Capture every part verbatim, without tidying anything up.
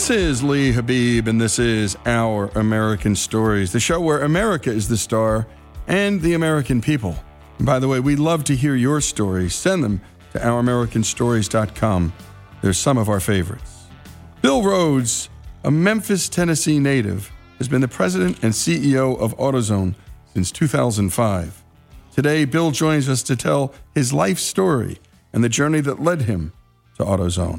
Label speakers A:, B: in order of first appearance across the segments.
A: This is Lee Habib, and this is Our American Stories, the show where America is the star and the American people. And by the way, we love to hear your stories. Send them to our american stories dot com. They're some of our favorites. Bill Rhodes, a Memphis, Tennessee native, has been the president and C E O of AutoZone since two thousand five. Today, Bill joins us to tell his life story and the journey that led him to AutoZone.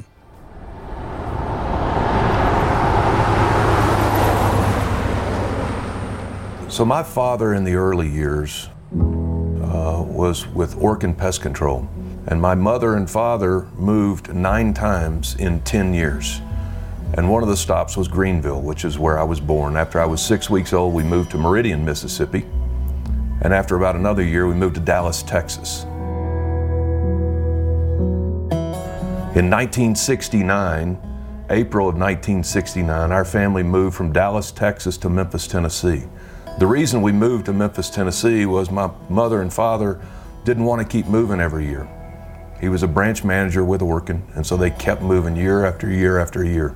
B: So my father in the early years uh, was with Orkin Pest Control, and my mother and father moved nine times in ten years. And one of the stops was Greenville, which is where I was born. After I was six weeks old, we moved to Meridian, Mississippi. And after about another year, we moved to Dallas, Texas. In nineteen sixty-nine, April of nineteen sixty-nine, our family moved from Dallas, Texas to Memphis, Tennessee. The reason we moved to Memphis, Tennessee was my mother and father didn't want to keep moving every year. He was a branch manager with Orkin, and so they kept moving year after year after year.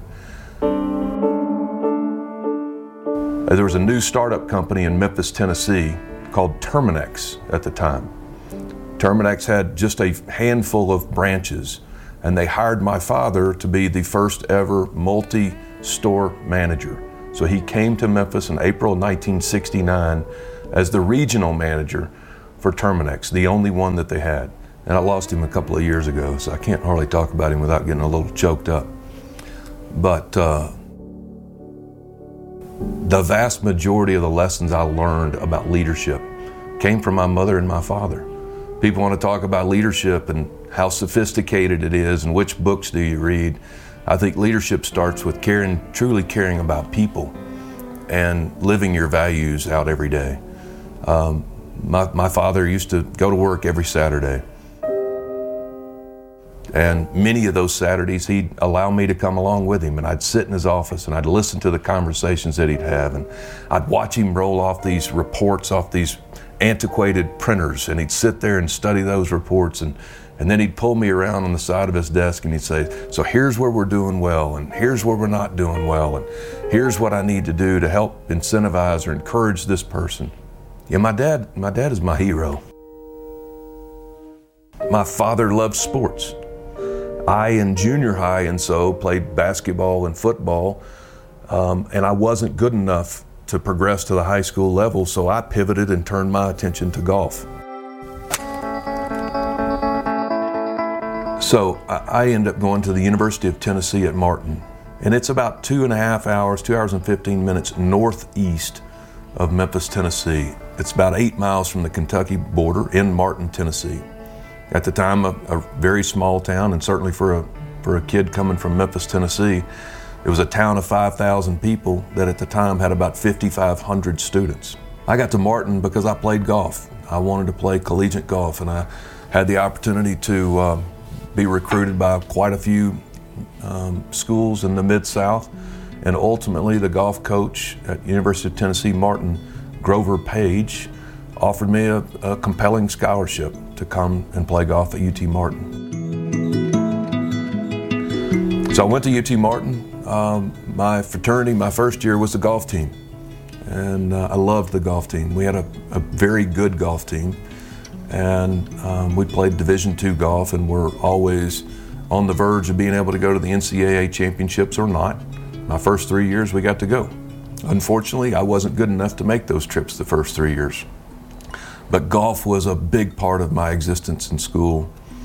B: There was a new startup company in Memphis, Tennessee called Terminix at the time. Terminix had just a handful of branches, and they hired my father to be the first ever multi-store manager. So he came to Memphis in April nineteen sixty-nine as the regional manager for Terminix, the only one that they had. And I lost him a couple of years ago, so I can't hardly talk about him without getting a little choked up. But uh, the vast majority of the lessons I learned about leadership came from my mother and my father. People want to talk about leadership and how sophisticated it is and which books do you read. I think leadership starts with caring, truly caring about people and living your values out every day. Um, my, my father used to go to work every Saturday. And many of those Saturdays, he'd allow me to come along with him, and I'd sit in his office and I'd listen to the conversations that he'd have, and I'd watch him roll off these reports off these antiquated printers, and he'd sit there and study those reports, and And then he'd pull me around on the side of his desk and he'd say, so here's where we're doing well, and here's where we're not doing well, and here's what I need to do to help incentivize or encourage this person. Yeah, my dad, my dad is my hero. My father loved sports. I, in junior high and so, played basketball and football, um, and I wasn't good enough to progress to the high school level, so I pivoted and turned my attention to golf. So I ended up going to the University of Tennessee at Martin, and it's about two and a half hours, two hours and fifteen minutes northeast of Memphis, Tennessee. It's about eight miles from the Kentucky border in Martin, Tennessee. At the time, a, a very small town, and certainly for a for a kid coming from Memphis, Tennessee, it was a town of five thousand people that at the time had about fifty-five hundred students. I got to Martin because I played golf. I wanted to play collegiate golf, and I had the opportunity to uh, be recruited by quite a few um, schools in the Mid-South, and ultimately the golf coach at University of Tennessee Martin, Grover Page, offered me a, a compelling scholarship to come and play golf at U T Martin. So I went to U T Martin. Um, my fraternity, my first year was the golf team, and uh, I loved the golf team. We had a, a very good golf team. And um, we played Division two golf, and we're always on the verge of being able to go to the N C double A championships or not. My first three years we got to go. Unfortunately, I wasn't good enough to make those trips the first three years. But golf was a big part of my existence in school.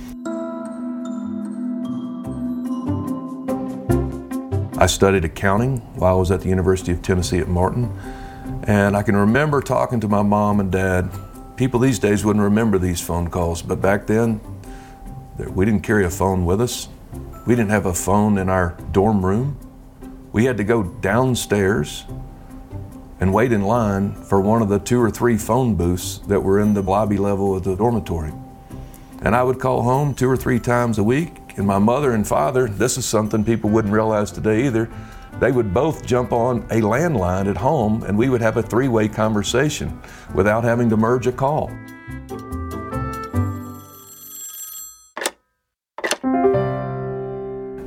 B: I studied accounting while I was at the University of Tennessee at Martin, and I can remember talking to my mom and dad. People these days wouldn't remember these phone calls, but back then, we didn't carry a phone with us. We didn't have a phone in our dorm room. We had to go downstairs and wait in line for one of the two or three phone booths that were in the lobby level of the dormitory. And I would call home two or three times a week, and my mother and father, this is something people wouldn't realize today either, they would both jump on a landline at home, and we would have a three-way conversation without having to merge a call.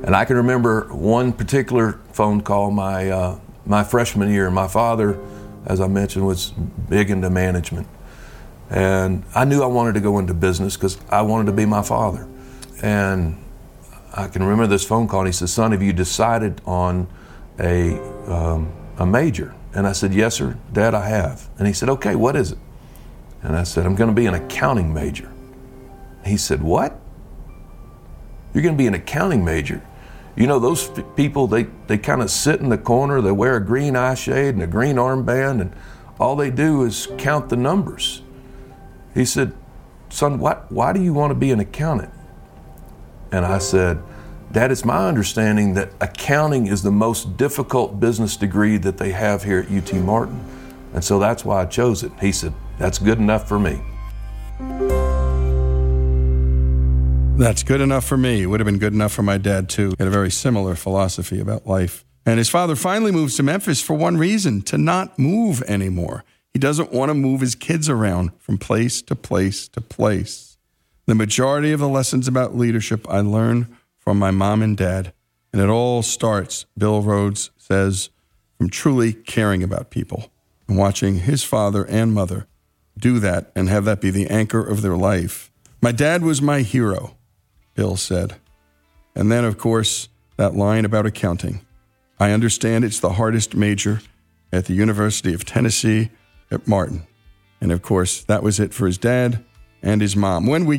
B: And I can remember one particular phone call my, uh, my freshman year. My father, as I mentioned, was big into management. And I knew I wanted to go into business because I wanted to be my father. And I can remember this phone call, and he said, "Son, have you decided on a, um, a major?" And I said, "Yes, sir, Dad, I have." And he said, "Okay, what is it?" And I said, "I'm going to be an accounting major." He said, "What? You're going to be an accounting major? You know, those f- people, they, they kind of sit in the corner, they wear a green eye shade and a green armband, and all they do is count the numbers." He said, "Son, what, why do you want to be an accountant?" And I said, "Dad, it's my understanding that accounting is the most difficult business degree that they have here at U T Martin. And so that's why I chose it." He said, "That's good enough for me."
A: That's good enough for me. It would have been good enough for my dad, too. He had a very similar philosophy about life. And his father finally moves to Memphis for one reason, to not move anymore. He doesn't want to move his kids around from place to place to place. The majority of the lessons about leadership I learned from my mom and dad. And it all starts, Bill Rhodes says, from truly caring about people and watching his father and mother do that and have that be the anchor of their life. My dad was my hero, Bill said. And then, of course, that line about accounting. I understand it's the hardest major at the University of Tennessee at Martin. And, of course, that was it for his dad and his mom. When we